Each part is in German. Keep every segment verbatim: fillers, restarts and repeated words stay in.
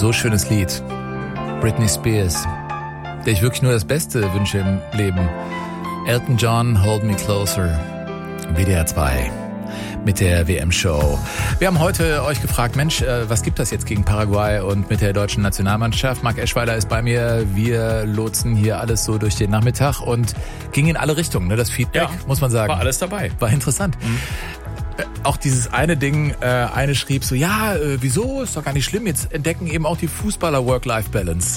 So schönes Lied. Britney Spears, der ich wirklich nur das Beste wünsche im Leben. Elton John, Hold Me Closer. W D R zwei mit der W M-Show. Wir haben heute euch gefragt, Mensch, was gibt das jetzt gegen Paraguay und mit der deutschen Nationalmannschaft? Marc Eschweiler ist bei mir. Wir lotsen hier alles so durch den Nachmittag und ging in alle Richtungen. Ne? Das Feedback, ja, muss man sagen. War alles dabei. War interessant. Mhm. Auch dieses eine Ding, äh, eine schrieb so, ja, äh, wieso, ist doch gar nicht schlimm, jetzt entdecken eben auch die Fußballer Work-Life-Balance.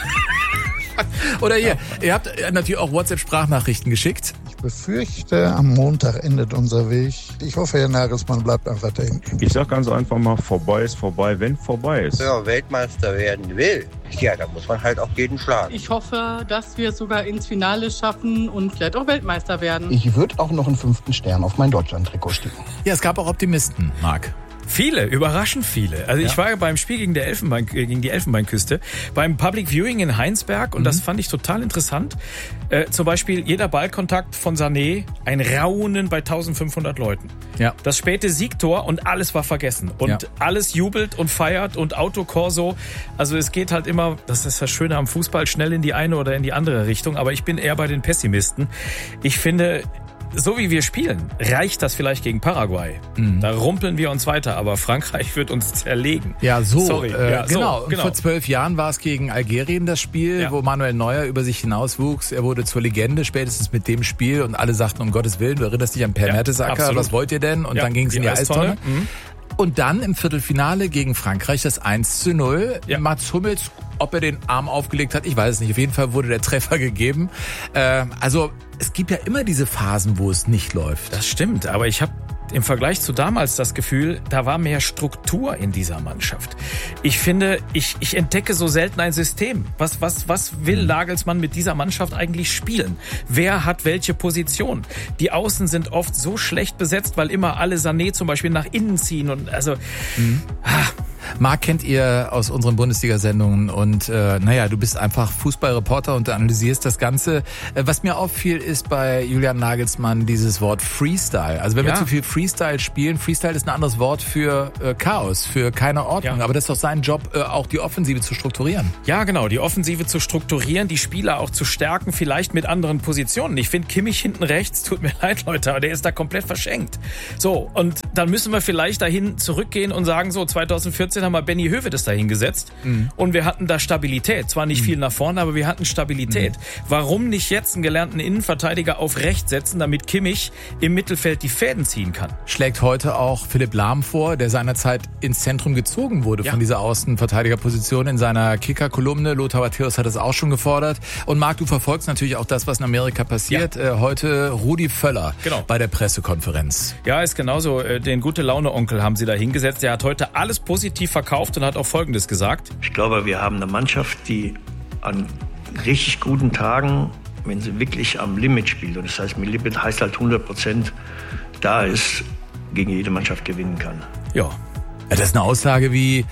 Oder hier, ihr habt natürlich auch WhatsApp-Sprachnachrichten geschickt. Ich befürchte, am Montag endet unser Weg. Ich hoffe, Herr Nagelsmann bleibt einfach dahin. Ich sag ganz einfach mal, vorbei ist vorbei, wenn vorbei ist. Wenn man Weltmeister werden will, ja, da muss man halt auch jeden schlagen. Ich hoffe, dass wir es sogar ins Finale schaffen und vielleicht auch Weltmeister werden. Ich würde auch noch einen fünften Stern auf mein Deutschland-Trikot sticken. Ja, es gab auch Optimisten, Marc. Viele, überraschend viele. Also ja. Ich war beim Spiel gegen, der Elfenbein, gegen die Elfenbeinküste, beim Public Viewing in Heinsberg und mhm. das fand ich total interessant. Äh, zum Beispiel jeder Ballkontakt von Sané, ein Raunen bei eintausendfünfhundert Leuten. Ja. Das späte Siegtor und alles war vergessen. Und ja. alles jubelt und feiert und Autokorso. Also es geht halt immer, das ist das Schöne am Fußball, schnell in die eine oder in die andere Richtung. Aber ich bin eher bei den Pessimisten. Ich finde, so wie wir spielen, reicht das vielleicht gegen Paraguay. Mhm. Da rumpeln wir uns weiter, aber Frankreich wird uns zerlegen. Ja, so. Sorry. Äh, ja, genau. So, genau. Vor zwölf Jahren war es gegen Algerien das Spiel, ja. wo Manuel Neuer über sich hinauswuchs. Er wurde zur Legende spätestens mit dem Spiel und alle sagten, um Gottes Willen, du erinnerst dich an Per ja, Mertesacker, absolut. Was wollt ihr denn? Und ja, dann ging es in die Eistonne. Eistonne. Mhm. Und dann im Viertelfinale gegen Frankreich das eins zu null. Ja. Mats Hummels, ob er den Arm aufgelegt hat, ich weiß es nicht. Auf jeden Fall wurde der Treffer gegeben. Äh, also es gibt ja immer diese Phasen, wo es nicht läuft. Das stimmt, aber ich habe im Vergleich zu damals das Gefühl, da war mehr Struktur in dieser Mannschaft. Ich finde, ich, ich entdecke so selten ein System. Was, was, was will Nagelsmann mit dieser Mannschaft eigentlich spielen? Wer hat welche Position? Die Außen sind oft so schlecht besetzt, weil immer alle Sané zum Beispiel nach innen ziehen und also, mhm. ah. Marc kennt ihr aus unseren Bundesliga-Sendungen und äh, naja, du bist einfach Fußballreporter und analysierst das Ganze. Äh, was mir auffiel, ist bei Julian Nagelsmann dieses Wort Freestyle. Also wenn ja. wir zu viel Freestyle spielen, Freestyle ist ein anderes Wort für äh, Chaos, für keine Ordnung. Ja. Aber das ist doch sein Job, äh, auch die Offensive zu strukturieren. Ja, genau, die Offensive zu strukturieren, die Spieler auch zu stärken, vielleicht mit anderen Positionen. Ich finde Kimmich hinten rechts, tut mir leid, Leute, aber der ist da komplett verschenkt. So, und dann müssen wir vielleicht dahin zurückgehen und sagen, so zweitausendvierzehn haben wir Benny Höwedes da hingesetzt mhm. und wir hatten da Stabilität. Zwar nicht mhm. viel nach vorne, aber wir hatten Stabilität. Mhm. Warum nicht jetzt einen gelernten Innenverteidiger auf rechts setzen, damit Kimmich im Mittelfeld die Fäden ziehen kann? Schlägt heute auch Philipp Lahm vor, der seinerzeit ins Zentrum gezogen wurde ja. von dieser Außenverteidigerposition in seiner Kicker-Kolumne. Lothar Matthäus hat das auch schon gefordert. Und Marc, du verfolgst natürlich auch das, was in Amerika passiert. Ja. Äh, heute Rudi Völler genau. bei der Pressekonferenz. Ja, ist genauso. Den Gute-Laune-Onkel haben sie da hingesetzt. Der hat heute alles positiv verkauft und hat auch Folgendes gesagt. Ich glaube, wir haben eine Mannschaft, die an richtig guten Tagen, wenn sie wirklich am Limit spielt, und das heißt, mit Limit heißt halt hundert Prozent da ist, gegen jede Mannschaft gewinnen kann. Ja, das ist eine Aussage wie,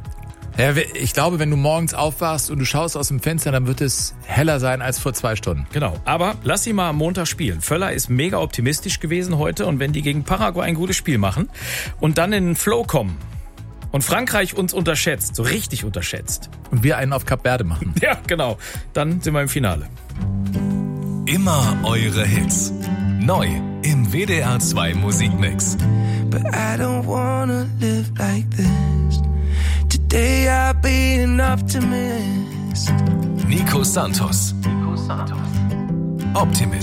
ja, ich glaube, wenn du morgens aufwachst und du schaust aus dem Fenster, dann wird es heller sein als vor zwei Stunden. Genau, aber lass sie mal am Montag spielen. Völler ist mega optimistisch gewesen heute und wenn die gegen Paraguay ein gutes Spiel machen und dann in den Flow kommen, und Frankreich uns unterschätzt, so richtig unterschätzt. Und wir einen auf Kap Verde machen. Ja, genau. Dann sind wir im Finale. Immer eure Hits. Neu im W D R zwei Musikmix. But I don't wanna live like this. Today I'll be an optimist. Nico Santos. Nico Santos. Optimist.